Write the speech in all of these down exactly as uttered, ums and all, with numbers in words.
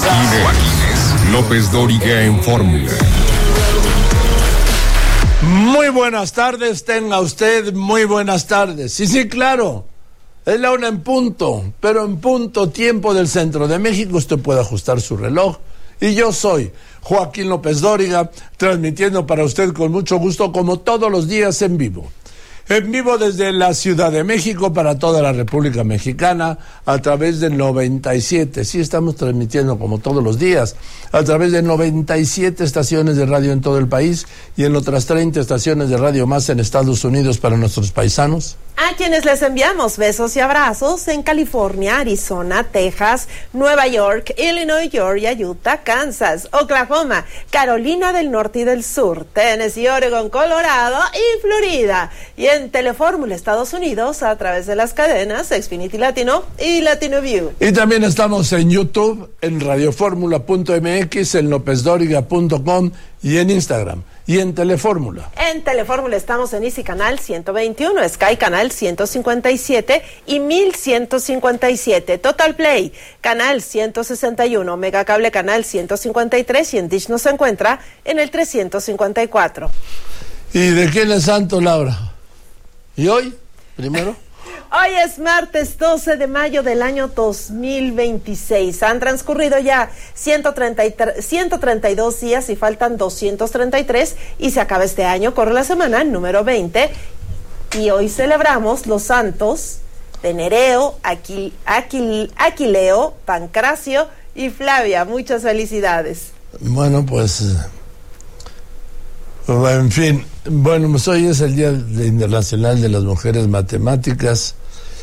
Joaquín, Joaquín López Dóriga en Fórmula. Muy buenas tardes, tenga usted muy buenas tardes. Sí, sí, claro, es la una en punto, pero en punto tiempo del centro de México usted puede ajustar su reloj. Y yo soy Joaquín López Dóriga, transmitiendo para usted con mucho gusto, como todos los días, en vivo. En vivo desde la Ciudad de México para toda la República Mexicana a través del noventa y siete. Sí, estamos transmitiendo como todos los días a través de noventa y siete estaciones de radio en todo el país y en otras treinta estaciones de radio más en Estados Unidos para nuestros paisanos. A quienes les enviamos besos y abrazos en California, Arizona, Texas, Nueva York, Illinois, Georgia, Utah, Kansas, Oklahoma, Carolina del Norte y del Sur, Tennessee, Oregon, Colorado y Florida. Y en Telefórmula, Estados Unidos, a través de las cadenas Xfinity Latino y Latino View. Y también estamos en YouTube, en radioformula punto m x, en lopez dóriga punto com y en Instagram. Y en Telefórmula. En Telefórmula estamos en Easy Canal ciento veintiuno, Sky Canal ciento cincuenta y siete y mil ciento cincuenta y siete, Total Play Canal ciento sesenta y uno, Megacable Canal ciento cincuenta y tres y en Dish nos encuentra en el trescientos cincuenta y cuatro. ¿Y de quién es santo, Laura? ¿Y hoy? Primero. Hoy es martes doce de mayo del año dos mil veintiséis. Han transcurrido ya ciento treinta y tres, ciento treinta y dos días y faltan doscientos treinta y tres y se acaba este año, corre la semana número veinte y hoy celebramos los santos de Nereo, Aquil, Aquil, Aquileo, Pancracio y Flavia. Muchas felicidades. Bueno, pues, en fin, bueno, pues hoy es el Día Internacional de las Mujeres Matemáticas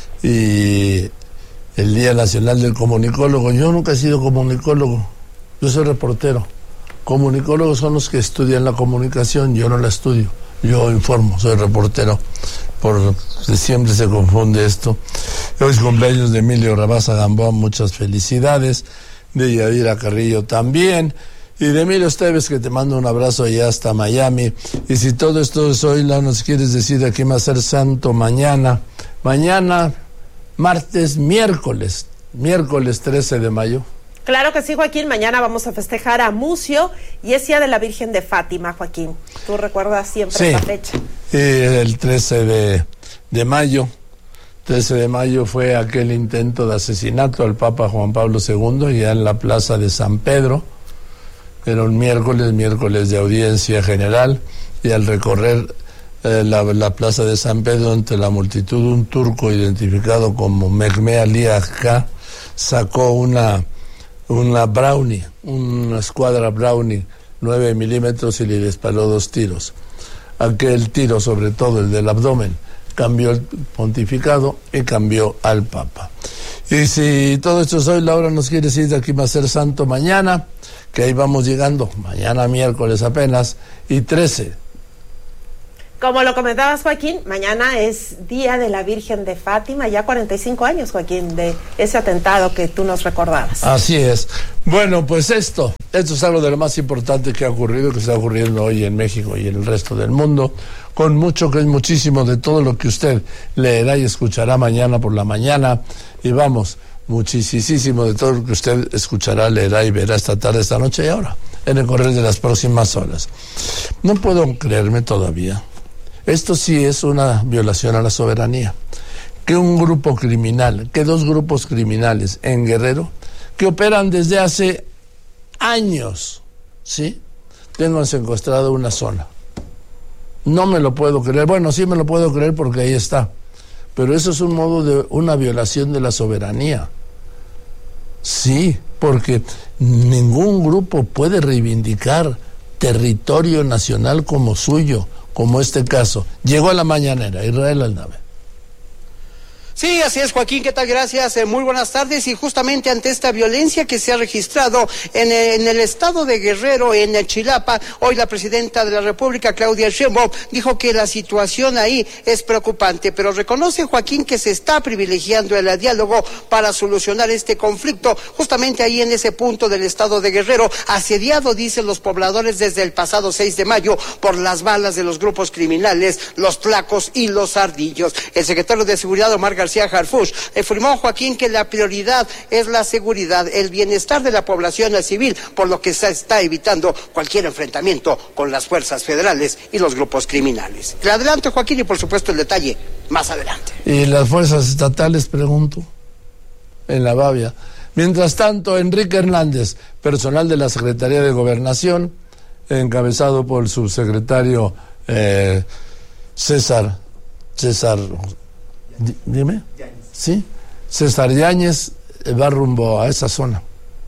y el Día Nacional del Comunicólogo. Yo nunca he sido comunicólogo, yo soy reportero. Comunicólogos son los que estudian la comunicación, yo no la estudio, yo informo, soy reportero. Por siempre se confunde esto. Hoy es cumpleaños de Emilio Rabasa Gamboa, muchas felicidades, de Yadira Carrillo también, y de Emilio Esteves, que te mando un abrazo allá hasta Miami. Y si todo esto es hoy, la nos quieres decir a quién va a ser santo mañana. Mañana, martes, miércoles, miércoles trece de mayo. Claro que sí, Joaquín. Mañana vamos a festejar a Mucio y es Día de la Virgen de Fátima, Joaquín. Tú recuerdas siempre sí, esta fecha. Sí, el trece de mayo. trece de mayo fue aquel intento de asesinato al Papa Juan Pablo segundo, ya en la plaza de San Pedro. Era un miércoles, miércoles de audiencia general, y al recorrer eh, la, la plaza de San Pedro entre la multitud, un turco identificado como Mehmet Ali Agca sacó una, una Brownie, una escuadra Brownie nueve milímetros y le disparó dos tiros. Aquel tiro, sobre todo el del abdomen, cambió el pontificado y cambió al Papa. Y si todo esto es hoy, Laura nos quiere decir de aquí va a ser santo mañana, que ahí vamos llegando, mañana miércoles apenas, y trece. Como lo comentabas, Joaquín, mañana es Día de la Virgen de Fátima, ya cuarenta y cinco años, Joaquín, de ese atentado que tú nos recordabas. Así es. Bueno, pues esto, esto es algo de lo más importante que ha ocurrido, que está ocurriendo hoy en México y en el resto del mundo, con mucho, que es muchísimo de todo lo que usted leerá y escuchará mañana por la mañana, y vamos, muchísimo de todo lo que usted escuchará, leerá y verá esta tarde, esta noche y ahora, en el correr de las próximas horas. No puedo creerme todavía. Esto sí es una violación a la soberanía. Que un grupo criminal, que dos grupos criminales en Guerrero, que operan desde hace años, ¿sí?, tengan secuestrado una zona. No me lo puedo creer. Bueno, sí me lo puedo creer porque ahí está. Pero eso es un modo de una violación de la soberanía. Sí, porque ningún grupo puede reivindicar territorio nacional como suyo, como este caso. Llegó a la mañanera, Israel Aldave. Sí, así es, Joaquín, ¿qué tal? Gracias, eh, muy buenas tardes. Y justamente ante esta violencia que se ha registrado en, eh, en el estado de Guerrero, en el Chilapa, hoy la presidenta de la República, Claudia Sheinbaum, dijo que la situación ahí es preocupante, pero reconoce, Joaquín, que se está privilegiando el diálogo para solucionar este conflicto, justamente ahí en ese punto del estado de Guerrero, asediado, dicen los pobladores, desde el pasado seis de mayo por las balas de los grupos criminales, los Tlacos y los Ardillos. El secretario de Seguridad, Omar García García Harfuch. Afirmó Joaquín que la prioridad es la seguridad, el bienestar de la población civil, por lo que se está evitando cualquier enfrentamiento con las fuerzas federales y los grupos criminales. Adelante, Joaquín, y por supuesto el detalle más adelante. ¿Y las fuerzas estatales, pregunto? En la Bavia. Mientras tanto, Enrique Hernández, personal de la Secretaría de Gobernación, encabezado por el subsecretario eh, César, César, dime, ¿sí? César Yáñez, va rumbo a esa zona.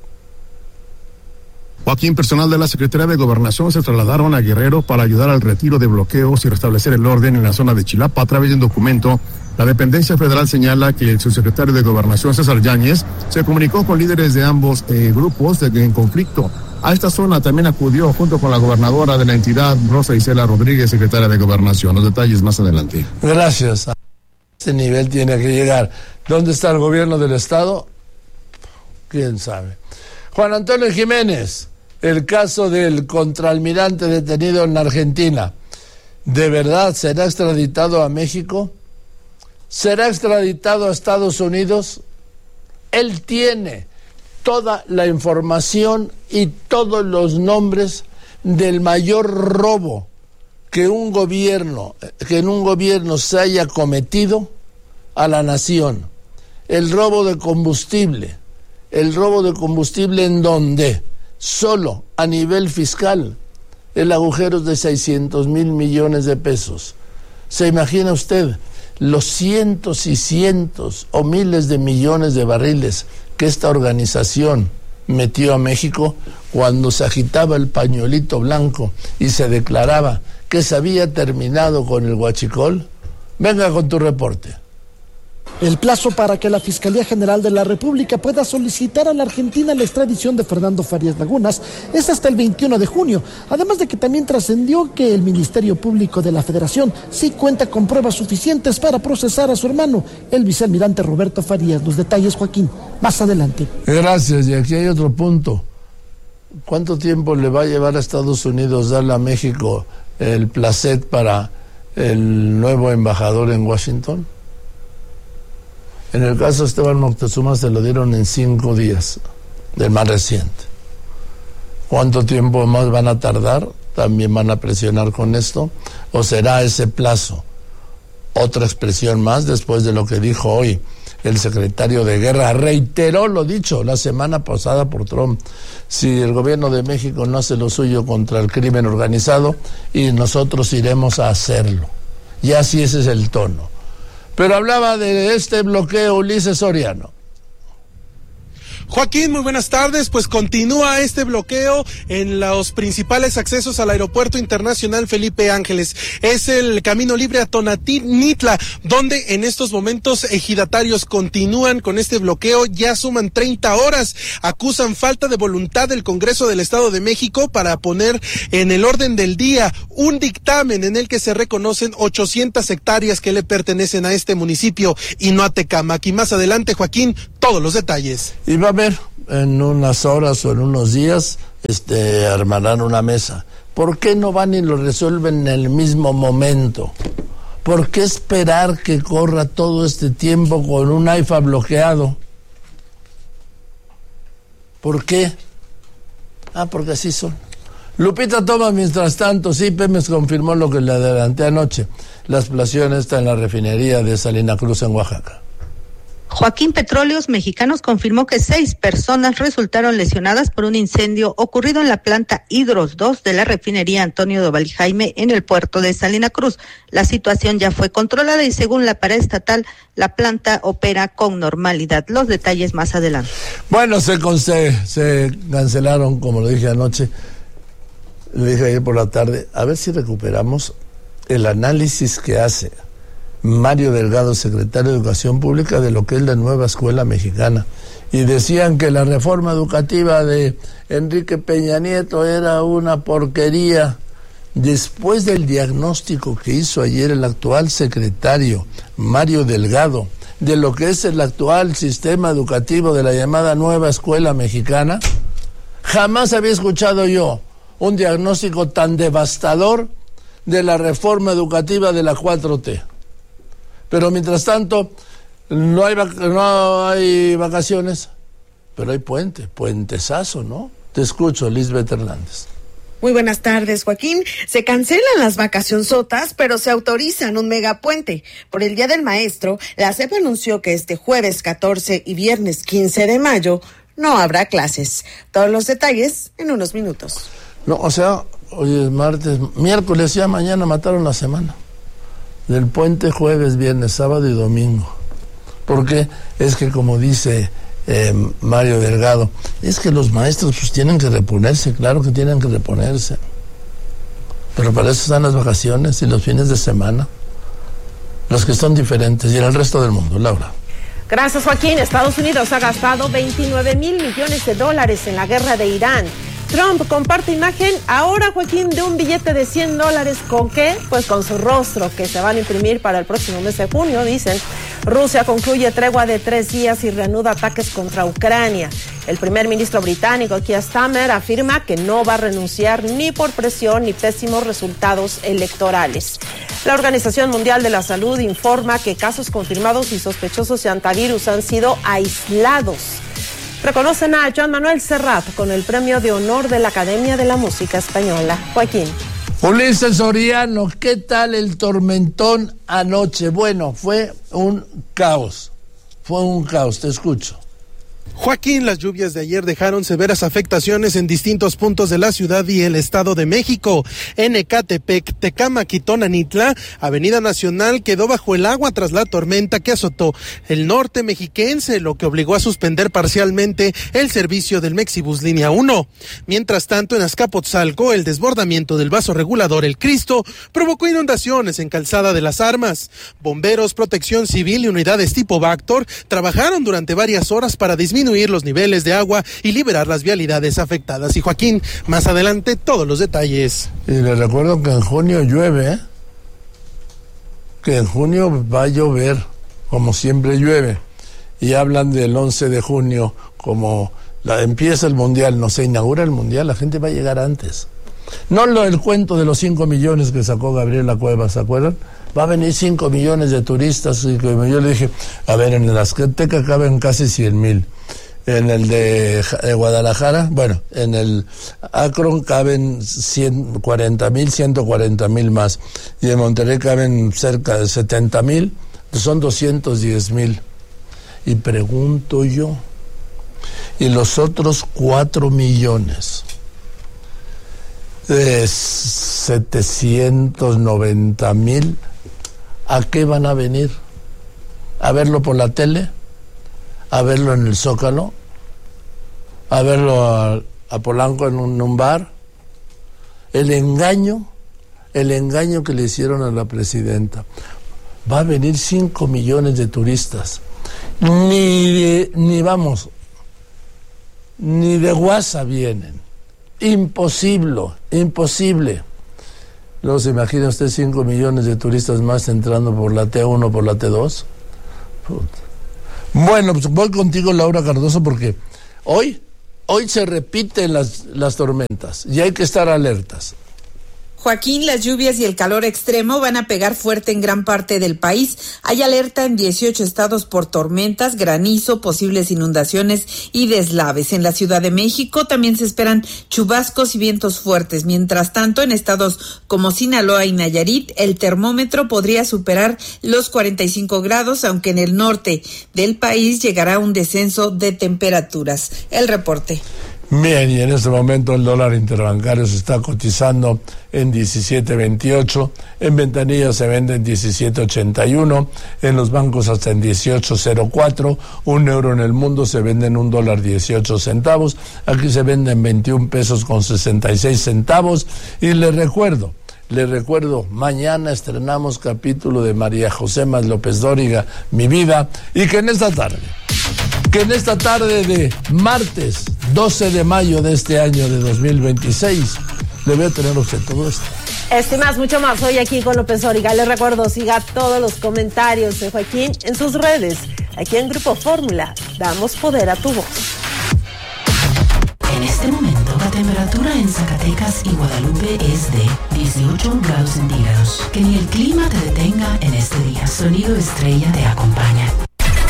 Joaquín, personal de la Secretaría de Gobernación se trasladaron a Guerrero para ayudar al retiro de bloqueos y restablecer el orden en la zona de Chilapa. A través de un documento, la dependencia federal señala que el subsecretario de Gobernación, César Yáñez, se comunicó con líderes de ambos eh, grupos de, en conflicto. A esta zona también acudió junto con la gobernadora de la entidad, Rosa Isela Rodríguez, secretaria de Gobernación. Los detalles más adelante. Gracias. A este nivel tiene que llegar. ¿Dónde está el gobierno del estado? ¿Quién sabe? Juan Antonio Jiménez, el caso del contraalmirante detenido en Argentina, ¿de verdad será extraditado a México? ¿Será extraditado a Estados Unidos? Él tiene toda la información y todos los nombres del mayor robo que un gobierno, que en un gobierno se haya cometido a la nación. El robo de combustible. El robo de combustible en donde solo a nivel fiscal el agujero es de seiscientos mil millones de pesos. ¿Se imagina usted los cientos y cientos o miles de millones de barriles que esta organización metió a México cuando se agitaba el pañuelito blanco y se declaraba que se había terminado con el huachicol? Venga con tu reporte. El plazo para que la Fiscalía General de la República pueda solicitar a la Argentina la extradición de Fernando Farías Lagunas es hasta el veintiuno de junio, además de que también trascendió que el Ministerio Público de la Federación sí cuenta con pruebas suficientes para procesar a su hermano, el vicealmirante Roberto Farías. Los detalles, Joaquín, más adelante. Gracias, y aquí hay otro punto. ¿Cuánto tiempo le va a llevar a Estados Unidos darle a México el placet para el nuevo embajador en Washington? En el caso de Esteban Moctezuma se lo dieron en cinco días, del más reciente. ¿Cuánto tiempo más van a tardar? ¿También van a presionar con esto? ¿O será ese plazo otra expresión más después de lo que dijo hoy el secretario de Guerra? Reiteró lo dicho la semana pasada por Trump. Si el gobierno de México no hace lo suyo contra el crimen organizado, y nosotros iremos a hacerlo. Y así ese es el tono. Pero hablaba de este bloqueo Ulises Soriano. Joaquín, muy buenas tardes. Pues continúa este bloqueo en los principales accesos al Aeropuerto Internacional Felipe Ángeles. Es el camino libre a Tonantzintla, donde en estos momentos ejidatarios continúan con este bloqueo. Ya suman treinta horas. Acusan falta de voluntad del Congreso del Estado de México para poner en el orden del día un dictamen en el que se reconocen ochocientas hectáreas que le pertenecen a este municipio y no a Tecámac. Y más adelante, Joaquín, todos los detalles. Y va a haber en unas horas o en unos días, este, armarán una mesa. ¿Por qué no van y lo resuelven en el mismo momento? ¿Por qué esperar que corra todo este tiempo con un AIFA bloqueado? ¿Por qué? Ah, porque así son. Lupita Toma, mientras tanto, sí, Pemex confirmó lo que le adelanté anoche. La explosión está en la refinería de Salina Cruz en Oaxaca. Joaquín Petróleos Mexicanos confirmó que seis personas resultaron lesionadas por un incendio ocurrido en la planta Hidros dos de la refinería Antonio Doval y Jaime en el puerto de Salina Cruz. La situación ya fue controlada y según la paraestatal, la planta opera con normalidad. Los detalles más adelante. Bueno, se, se, se cancelaron, como lo dije anoche, le dije ayer por la tarde, a ver si recuperamos el análisis que hace Mario Delgado, secretario de Educación Pública, de lo que es la nueva escuela mexicana. Y decían que la reforma educativa de Enrique Peña Nieto era una porquería. Después del diagnóstico que hizo ayer el actual secretario Mario Delgado de lo que es el actual sistema educativo de la llamada nueva escuela mexicana, jamás había escuchado yo un diagnóstico tan devastador de la reforma educativa de la cuatro T. Pero mientras tanto, No hay, vac- no hay vacaciones, pero hay puente, puentesazo, ¿no? Te escucho, Lisbeth Hernández. Muy buenas tardes, Joaquín. Se cancelan las vacacionzotas, pero se autorizan un megapuente. Por el Día del Maestro, la SEP anunció que este jueves catorce y viernes quince de mayo no habrá clases. Todos los detalles en unos minutos. No, o sea, hoy es martes, miércoles, ya mañana mataron la semana. Del puente jueves, viernes, sábado y domingo. Porque es que, como dice eh, Mario Delgado, es que los maestros pues tienen que reponerse, claro que tienen que reponerse. Pero para eso están las vacaciones y los fines de semana, los que son diferentes, y en el resto del mundo. Laura. Gracias, Joaquín. Estados Unidos ha gastado veintinueve mil millones de dólares en la guerra de Irán. Trump comparte imagen ahora, Joaquín, de un billete de cien dólares. ¿Con qué? Pues con su rostro, que se van a imprimir para el próximo mes de junio, dicen. Rusia concluye tregua de tres días y reanuda ataques contra Ucrania. El primer ministro británico, Keir Starmer, afirma que no va a renunciar ni por presión ni pésimos resultados electorales. La Organización Mundial de la Salud informa que casos confirmados y sospechosos de antivirus han sido aislados. Reconocen a Joan Manuel Serrat con el premio de honor de la Academia de la Música Española. Joaquín. Ulises Soriano, ¿qué tal el tormentón anoche? Bueno, fue un caos, fue un caos, te escucho. Joaquín, las lluvias de ayer dejaron severas afectaciones en distintos puntos de la ciudad y el Estado de México. En Ecatepec, Tecámac y Tonanitla, Avenida Nacional quedó bajo el agua tras la tormenta que azotó el norte mexiquense, lo que obligó a suspender parcialmente el servicio del Mexibus Línea uno. Mientras tanto, en Azcapotzalco, el desbordamiento del vaso regulador El Cristo provocó inundaciones en Calzada de las Armas. Bomberos, Protección Civil y unidades tipo Bactor trabajaron durante varias horas para disminuir los niveles de agua y liberar las vialidades afectadas. Y Joaquín, más adelante todos los detalles. Y les recuerdo que en junio llueve, ¿eh? Que en junio va a llover, como siempre llueve. Y hablan del once de junio, como la, empieza el mundial, no se inaugura el mundial, la gente va a llegar antes. No lo el cuento de los cinco millones que sacó Gabriela Cuevas, ¿se acuerdan? Va a venir cinco millones de turistas. Y yo le dije, a ver, en el Azteca caben casi cien mil. En el de Guadalajara, bueno, en el Akron caben ciento cuarenta mil, ciento cuarenta mil más. Y en Monterrey caben cerca de setenta mil, son doscientos diez mil. Y pregunto yo, ¿y los otros cuatro millones? De setecientos noventa mil, ¿a qué van a venir? ¿A verlo por la tele? ¿A verlo en el Zócalo? ¿A verlo a, a Polanco en un, en un bar? El engaño, el engaño que le hicieron a la presidenta. Va a venir cinco millones de turistas. Ni, ni vamos, ni de guasa vienen. Imposible, imposible. Luego se imagina usted cinco millones de turistas más entrando por la T uno, por la T dos. Puta. Bueno, pues voy contigo, Laura Cardoso, porque hoy, hoy se repiten las, las tormentas y hay que estar alertas. Joaquín, las lluvias y el calor extremo van a pegar fuerte en gran parte del país. Hay alerta en dieciocho estados por tormentas, granizo, posibles inundaciones y deslaves. En la Ciudad de México también se esperan chubascos y vientos fuertes. Mientras tanto, en estados como Sinaloa y Nayarit, el termómetro podría superar los cuarenta y cinco grados, aunque en el norte del país llegará un descenso de temperaturas. El reporte. Bien, y en este momento el dólar interbancario se está cotizando en diecisiete veintiocho, en ventanillas se vende en diecisiete ochenta y uno, en los bancos hasta en dieciocho cero cuatro, un euro en el mundo se vende en un dólar dieciocho centavos, aquí se vende en veintiún pesos con sesenta y seis centavos, y les recuerdo, les recuerdo, mañana estrenamos capítulo de María José Más López Dóriga, Mi Vida, y que en esta tarde, que en esta tarde de martes doce de mayo de este año de dos mil veintiséis, debe tener usted todo esto. Este más, mucho más, hoy aquí con López Dóriga. Les recuerdo, siga todos los comentarios de Joaquín en sus redes. Aquí en Grupo Fórmula, damos poder a tu voz. En este momento, la temperatura en Zacatecas y Guadalupe es de dieciocho grados centígrados. Que ni el clima te detenga en este día. Sonido Estrella te acompaña.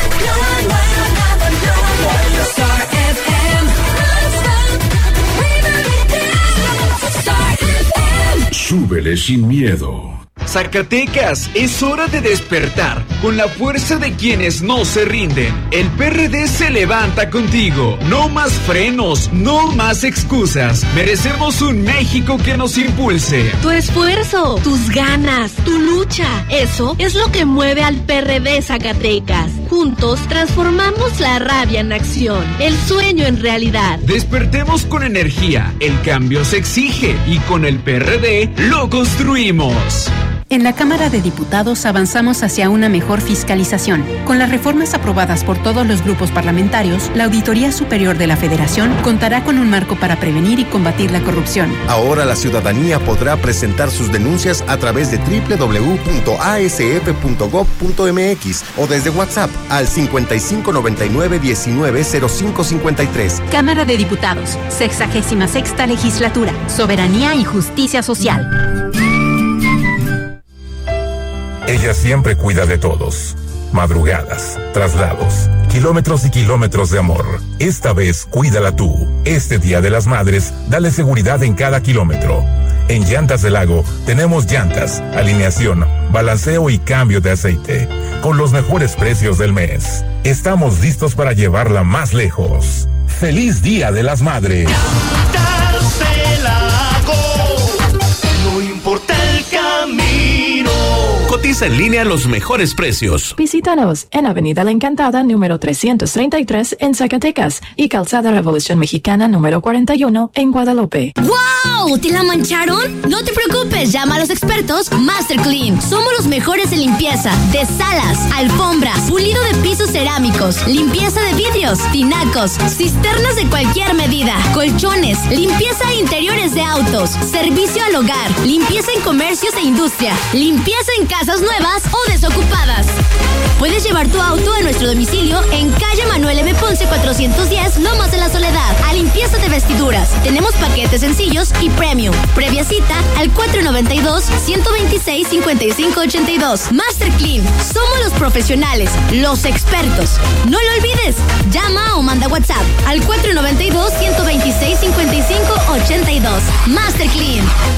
Muévele sin miedo. Zacatecas, es hora de despertar con la fuerza de quienes no se rinden. El P R D se levanta contigo. No más frenos, no más excusas. Merecemos un México que nos impulse. Tu esfuerzo, tus ganas, tu lucha, eso es lo que mueve al P R D Zacatecas. Juntos transformamos la rabia en acción, el sueño en realidad. Despertemos con energía, el cambio se exige y con el P R D lo construimos. En la Cámara de Diputados avanzamos hacia una mejor fiscalización. Con las reformas aprobadas por todos los grupos parlamentarios, la Auditoría Superior de la Federación contará con un marco para prevenir y combatir la corrupción. Ahora la ciudadanía podrá presentar sus denuncias a través de doble u doble u doble u punto a s f punto gob punto m x o desde WhatsApp al cincuenta y cinco noventa y nueve diecinueve cero cinco cincuenta y tres. Cámara de Diputados, sexagésima sexta legislatura, soberanía y justicia social. Ella siempre cuida de todos. Madrugadas, traslados, kilómetros y kilómetros de amor. Esta vez, cuídala tú. Este Día de las Madres, dale seguridad en cada kilómetro. En Llantas del Lago, tenemos llantas, alineación, balanceo y cambio de aceite. Con los mejores precios del mes. Estamos listos para llevarla más lejos. ¡Feliz Día de las Madres! Llantas del Lago, no importa el camino. Cotiza en línea los mejores precios. Visítanos en Avenida La Encantada, número trescientos treinta y tres en Zacatecas y Calzada Revolución Mexicana, número cuarenta y uno en Guadalupe. ¡Wow! ¿Te la mancharon? No te preocupes, llama a los expertos Master Clean. Somos los mejores en limpieza de salas, alfombras, pulido de pisos cerámicos, limpieza de vidrios, tinacos, cisternas de cualquier medida, colchones, limpieza de interiores de autos, servicio al hogar, limpieza en comercios e industria, limpieza en casas nuevas o desocupadas. Puedes llevar tu auto a nuestro domicilio en calle Manuel M. Ponce cuatrocientos diez, Lomas de la Soledad, a limpieza de vestiduras. Tenemos paquetes sencillos y premium. Previa cita al cuatro noventa y dos, ciento veintiséis, cincuenta y cinco ochenta y dos. Master Clean, somos los profesionales, los expertos. No lo olvides, llama o manda WhatsApp al cuatro noventa y dos, ciento veintiséis, cincuenta y cinco ochenta y dos. Master Clean.